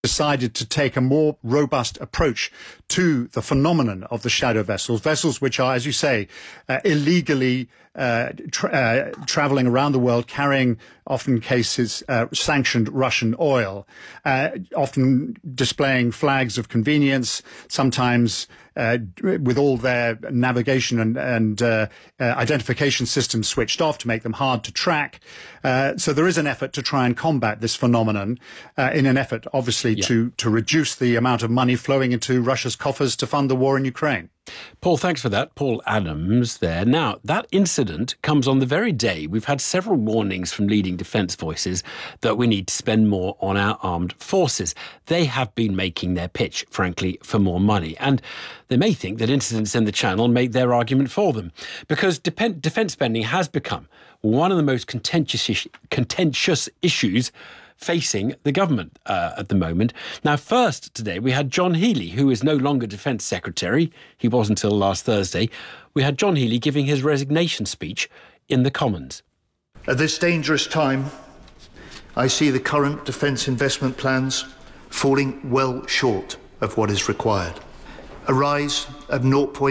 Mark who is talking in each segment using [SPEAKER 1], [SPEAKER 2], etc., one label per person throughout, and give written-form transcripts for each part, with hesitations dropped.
[SPEAKER 1] decided to take a more robust approach to the phenomenon of the shadow vessels which are, as you say, illegally traveling around the world, carrying, often cases, sanctioned Russian oil, often displaying flags of convenience, sometimes with all their navigation and identification systems switched off to make them hard to track. So there is an effort to try and combat this phenomenon in an effort, obviously, to reduce the amount of money flowing into Russia's coffers to fund the war in Ukraine.
[SPEAKER 2] Paul, thanks for that. Paul Adams there. Now, that incident comes on the very day we've had several warnings from leading defence voices that we need to spend more on our armed forces. They have been making their pitch, frankly, for more money. And they may think that incidents in the Channel make their argument for them, because defence spending has become one of the most contentious issues facing the government at the moment. Now, first today, we had John Healey, who is no longer Defence Secretary. He was until last Thursday. We had John Healey giving his resignation speech in the Commons.
[SPEAKER 3] At this dangerous time, I see the current defence investment plans falling well short of what is required. A rise of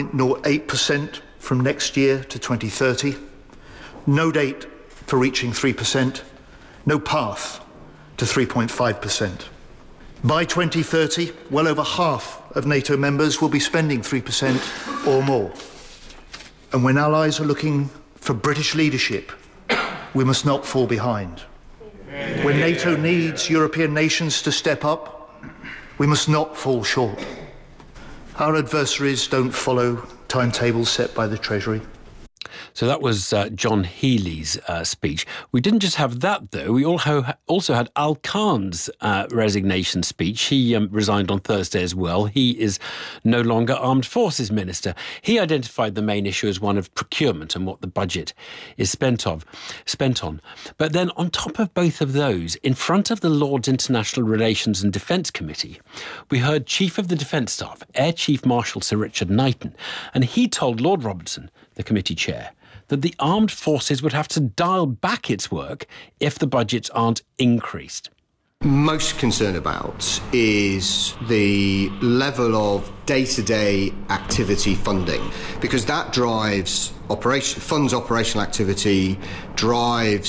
[SPEAKER 3] 0.08% from next year to 2030. No date for reaching 3%. No path to 3.5%. By 2030, well over half of NATO members will be spending 3% or more. And when allies are looking for British leadership, we must not fall behind. When NATO needs European nations to step up, we must not fall short. Our adversaries don't follow timetables set by the Treasury.
[SPEAKER 2] So that was John Healey's speech. We didn't just have that, though. We also had Al Khan's resignation speech. He resigned on Thursday as well. He is no longer Armed Forces Minister. He identified the main issue as one of procurement and what the budget is spent on. But then on top of both of those, in front of the Lord's International Relations and Defence Committee, we heard Chief of the Defence Staff, Air Chief Marshal Sir Richard Knighton, and he told Lord Robertson, the committee chair, that the armed forces would have to dial back its work if the budgets aren't increased.
[SPEAKER 4] Most concerned about is the level of day-to-day activity funding, because that drives funds operational activity, drives